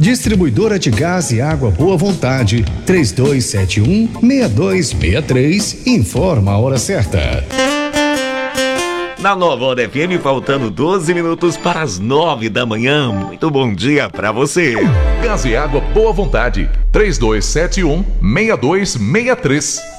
Distribuidora de Gás e Água Boa Vontade, 3271-6263, informa a hora certa. Na Nova Onda FM, faltando 12 minutos para as 9 da manhã. Muito bom dia para você. Gás e Água Boa Vontade, 3271-6263.